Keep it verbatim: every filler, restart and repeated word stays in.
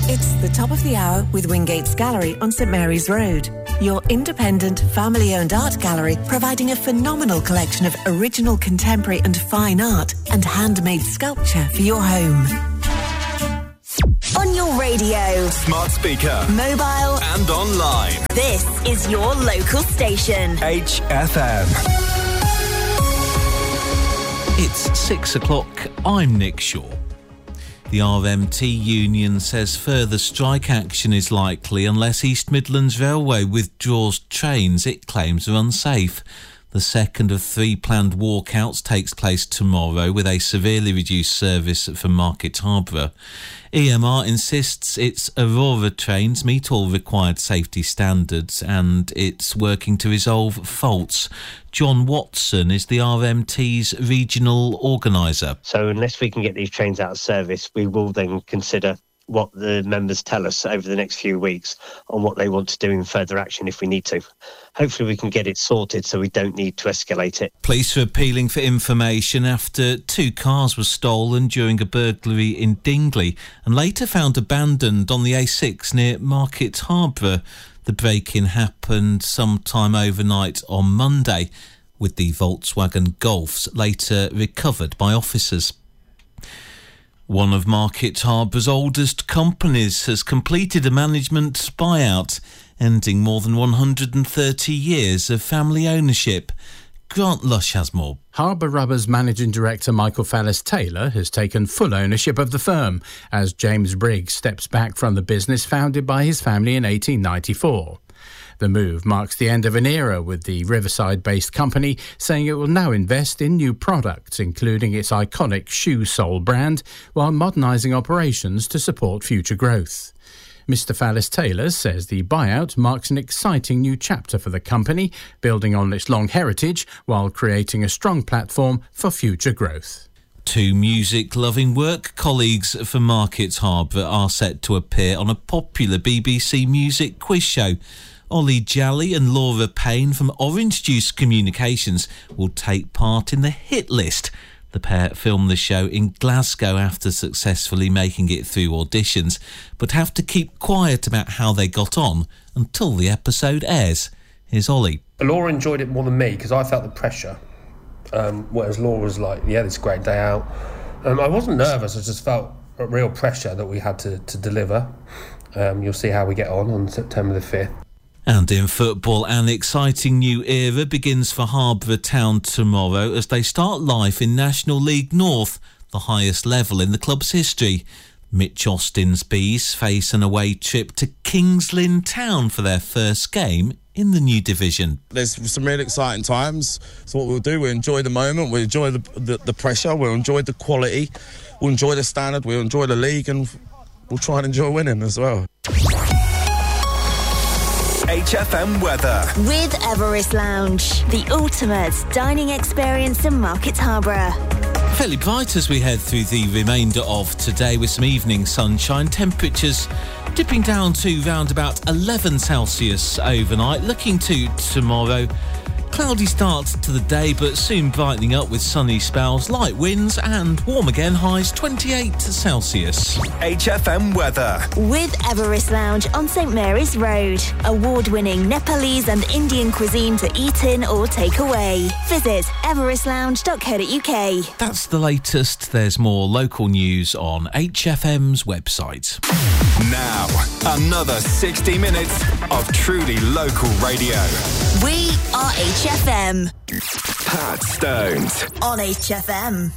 It's the top of the hour with Wingate's Gallery on St Mary's Road. Your independent, family-owned art gallery providing a phenomenal collection of original contemporary and fine art and handmade sculpture for your home. On your radio, smart speaker, mobile and online. This is your local station. H F M. It's six o'clock. I'm Nick Shaw. The R M T union says further strike action is likely unless East Midlands Railway withdraws trains it claims are unsafe. The second of three planned walkouts takes place tomorrow with a severely reduced service from Market Harborough. E M R insists its Aurora trains meet all required safety standards and it's working to resolve faults. John Watson is the R M T's regional organiser. So unless we can get these trains out of service, we will then consider what the members tell us over the next few weeks on what they want to do in further action if we need to. Hopefully we can get it sorted so we don't need to escalate it. Police are appealing for information after two cars were stolen during a burglary in Dingley and later found abandoned on the A six near Market Harborough. The break-in happened sometime overnight on Monday, with the Volkswagen Golfs later recovered by officers. One of Market Harbour's oldest companies has completed a management buyout, ending more than one hundred thirty years of family ownership. Grant Lush has more. Harbour Rubber's managing director Michael Fallis-Taylor has taken full ownership of the firm as James Briggs steps back from the business founded by his family in eighteen ninety-four. The move marks the end of an era, with the Riverside-based company saying it will now invest in new products, including its iconic shoe sole brand, while modernising operations to support future growth. Mister Fallis-Taylor says the buyout marks an exciting new chapter for the company, building on its long heritage while creating a strong platform for future growth. Two music-loving work colleagues from Market Harbour are set to appear on a popular B B C music quiz show. Ollie Jolly and Laura Payne from Orange Juice Communications will take part in the hit list. The pair filmed the show in Glasgow after successfully making it through auditions, but have to keep quiet about how they got on until the episode airs. Here's Ollie. Laura enjoyed it more than me because I felt the pressure, um, whereas Laura was like, yeah, this is a great day out. Um, I wasn't nervous, I just felt a real pressure that we had to, to deliver. Um, you'll see how we get on on September the fifth. And in football, an exciting new era begins for Harborough Town tomorrow as they start life in National League North, the highest level in the club's history. Mitch Austin's Bees face an away trip to Kings Lynn Town for their first game in the new division. There's some really exciting times. So what we'll do, we'll enjoy the moment, we'll enjoy the, the, the pressure, we'll enjoy the quality, we'll enjoy the standard, we'll enjoy the league, and we'll try and enjoy winning as well. H F M weather. With Everest Lounge, the ultimate dining experience in Market Harborough. Fairly bright as we head through the remainder of today with some evening sunshine. Temperatures dipping down to round about eleven Celsius overnight. Looking to tomorrow, cloudy start to the day but soon brightening up with sunny spells, light winds and warm again, highs twenty-eight Celsius. H F M weather. With Everest Lounge on St Mary's Road. Award-winning Nepalese and Indian cuisine to eat in or take away. Visit everest lounge dot co dot uk. That's the latest. There's more local news on H F M's website. Now, another sixty minutes of truly local radio. We are H F M. Pat Stones On H F M.